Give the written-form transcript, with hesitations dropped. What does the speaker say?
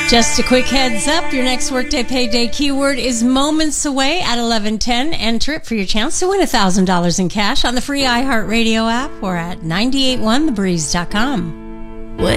Just a quick heads up, your next Workday Payday keyword is moments away at 11:10. Enter it for your chance to win $1,000 in cash on the free iHeartRadio app or at 981thebreeze.com.